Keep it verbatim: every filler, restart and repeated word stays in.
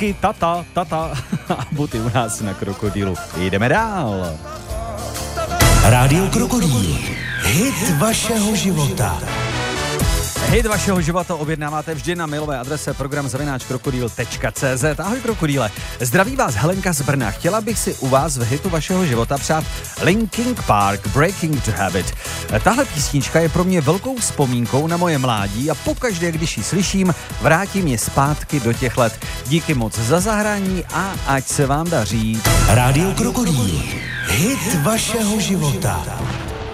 Taky tata, tata a buty u nás na Krokodýlu. Jdeme dál. Rádio Krokodýl. Hit vašeho života. Hit vašeho života objednáváte vždy na mailové adrese program zavináč krokodýl tečka cé zet. Ahoj krokodýle, zdraví vás Helenka z Brna. Chtěla bych si u vás v hitu vašeho života přát Linkin Park, Breaking the Habit. Tahle písnička je pro mě velkou vzpomínkou na moje mládí a pokaždé, když ji slyším, vrátí mě zpátky do těch let. Díky moc za zahrání a ať se vám daří. Rádio Krokodýl. Hit vašeho života.